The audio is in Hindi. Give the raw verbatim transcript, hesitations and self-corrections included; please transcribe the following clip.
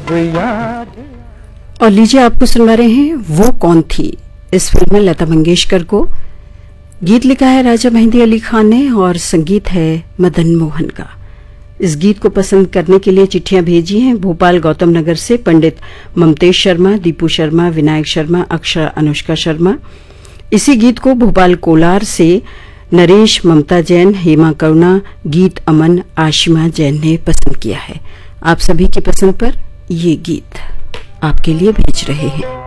याद। और लीजिए आपको सुनवा रहे हैं वो कौन थी, इस फिल्म में लता मंगेशकर को। गीत लिखा है राजा मेहंदी अली खान ने और संगीत है मदन मोहन का। इस गीत को पसंद करने के लिए चिट्ठियां भेजी हैं भोपाल गौतम नगर से पंडित ममतेश शर्मा, दीपू शर्मा, विनायक शर्मा, अक्षरा अनुष्का शर्मा। इसी गीत को भोपाल कोलार से नरेश, ममता जैन, हेमा करुणा, गीत अमन, आशिमा जैन ने पसंद किया है। आप सभी की पसंद पर ये गीत आपके लिए भेज रहे हैं।